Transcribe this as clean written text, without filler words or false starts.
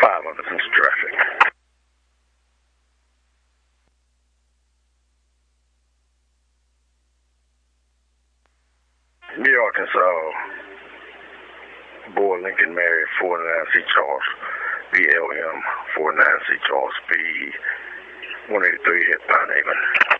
5 under into traffic. New York, Arkansas. Boy Lincoln Mary 49C Charles. BLM 49C Charles. Speed 183 hit Pine Haven.